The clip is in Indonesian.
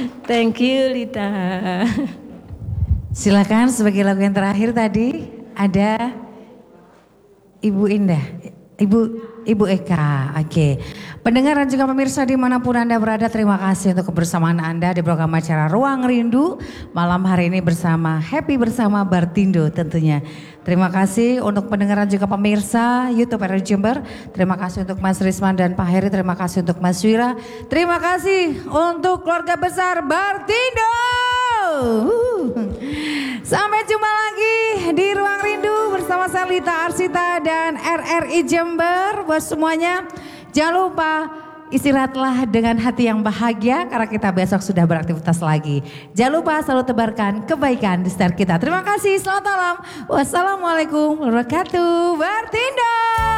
Thank you Lita. Silakan sebagai lagu yang terakhir tadi ada Ibu Indah, Ibu Eka. Oke. Pendengar dan juga pemirsa dimanapun Anda berada, terima kasih untuk kebersamaan Anda di program acara Ruang Rindu malam hari ini bersama Happy bersama Bartindo tentunya. Terima kasih untuk pendengar dan juga pemirsa YouTube RRI Jember. Terima kasih untuk Mas Risman dan Pak Heri. Terima kasih untuk Mas Wira. Terima kasih untuk keluarga besar Bartindo. Sampai jumpa lagi di Ruang Rindu bersama saya Lita Arsita dan RRI Jember. Buat semuanya, jangan lupa istirahatlah dengan hati yang bahagia karena kita besok sudah beraktivitas lagi. Jangan lupa selalu tebarkan kebaikan di sekitar kita. Terima kasih, selamat malam. Wassalamualaikum warahmatullahi wabarakatuh. Bartindo.